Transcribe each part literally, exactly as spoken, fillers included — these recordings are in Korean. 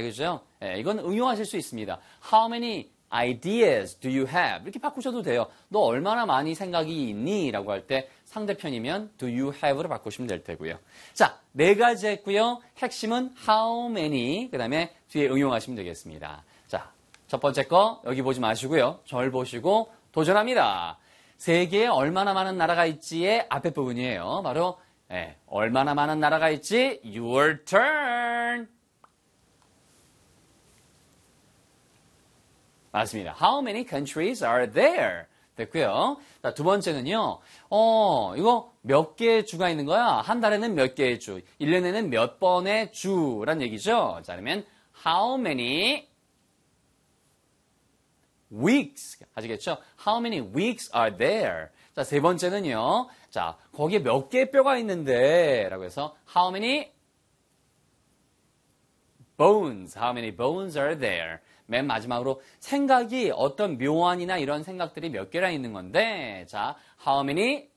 그죠? 예, 이건 응용하실 수 있습니다. How many ideas do you have? 이렇게 바꾸셔도 돼요. 너 얼마나 많이 생각이 있니? 라고 할 때 상대편이면 do you have로 바꾸시면 될 테고요. 자, 네 가지 했고요. 핵심은 how many, 그 다음에 뒤에 응용하시면 되겠습니다. 자, 첫 번째 거 여기 보지 마시고요. 절 보시고 도전합니다. 세계에 얼마나 많은 나라가 있지의 앞에 부분이에요. 바로 예, 얼마나 많은 나라가 있지? Your turn. 맞습니다. How many countries are there? 됐고요. 자, 두 번째는요. 어, 이거 몇 개의 주가 있는 거야? 한 달에는 몇 개의 주, 일 년에는 몇 번의 주란 얘기죠. 자, 그러면 how many weeks 아시겠죠? How many weeks are there? 자, 세 번째는요. 자, 거기에 몇 개의 뼈가 있는데 라고 해서 how many bones? How many bones are there? 맨 마지막으로 생각이 어떤 묘안이나 이런 생각들이 몇 개나 있는 건데 자, how many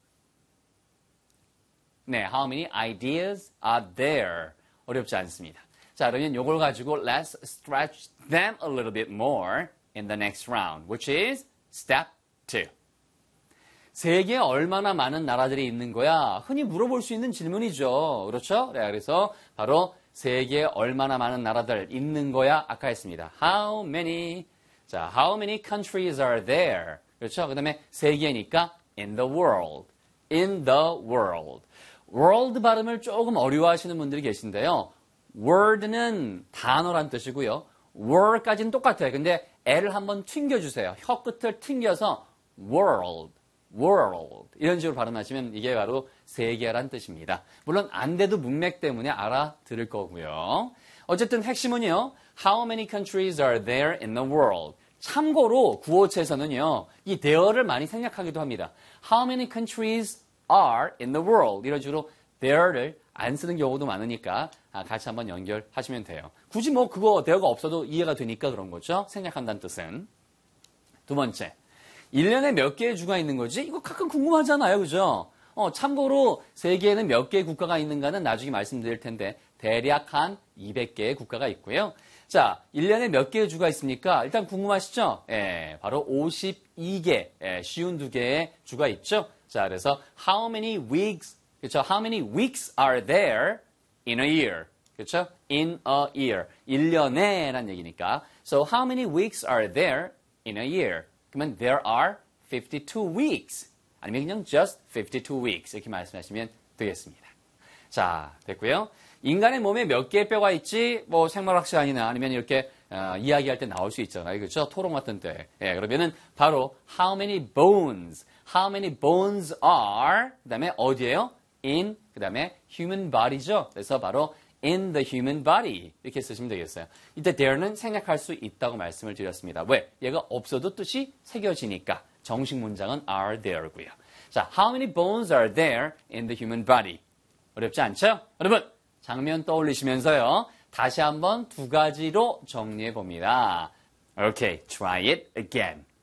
네, how many ideas are there? 어렵지 않습니다. 자, 그러면 이걸 가지고 let's stretch them a little bit more in the next round, which is step two. 세계에 얼마나 많은 나라들이 있는 거야? 흔히 물어볼 수 있는 질문이죠. 그렇죠? 네, 그래서 바로 세계에 얼마나 많은 나라들 있는 거야? 아까 했습니다. How many? 자, how many countries are there? 그렇죠? 그 다음에 세계니까 in the world. in the world. world 발음을 조금 어려워하시는 분들이 계신데요. word는 단어란 뜻이고요. word까지는 똑같아요. 근데 L을 한번 튕겨주세요. 혀 끝을 튕겨서 world. world 이런 식으로 발음하시면 이게 바로 세계란 뜻입니다. 물론 안 돼도 문맥 때문에 알아들을 거고요. 어쨌든 핵심은요. How many countries are there in the world? 참고로 구어체에서는요. 이 there를 많이 생략하기도 합니다. How many countries are in the world? 이런 식으로 there를 안 쓰는 경우도 많으니까 같이 한번 연결하시면 돼요. 굳이 뭐 그거 there가 없어도 이해가 되니까 그런 거죠. 생략한다는 뜻은. 두 번째. 일 년에 몇 개의 주가 있는 거지? 이거 가끔 궁금하잖아요. 그죠? 어, 참고로 세계에는 몇 개의 국가가 있는가는 나중에 말씀드릴 텐데 대략 한 이백 개의 국가가 있고요. 자, 일 년에 몇 개의 주가 있습니까? 일단 궁금하시죠? 예, 바로 오십이 개, 예, 쉬운 두 개의 주가 있죠. 자, 그래서 how many weeks, 그렇죠? How many weeks are there in a year? 그렇죠? In a year. 일 년에 라는 얘기니까. So how many weeks are there in a year? 그러면 there are fifty-two weeks. 아니면 그냥 just fifty-two weeks. 이렇게 말씀하시면 되겠습니다. 자, 됐고요. 인간의 몸에 몇 개의 뼈가 있지? 뭐 생물학 시간이나 아니면 이렇게 어, 이야기할 때 나올 수 있잖아요. 그렇죠? 토론 같은 때. 예, 그러면은 바로 how many bones? How many bones are? 그다음에 어디예요? in 그다음에 human body죠. 그래서 바로 in the human body 이렇게 쓰시면 되겠어요. 이때 there는 생략할 수 있다고 말씀을 드렸습니다. 왜? 얘가 없어도 뜻이 새겨지니까 정식 문장은 are there고요. 자, how many bones are there in the human body? 어렵지 않죠? 여러분, 장면 떠올리시면서요. 다시 한번 두 가지로 정리해 봅니다. Okay, try it again.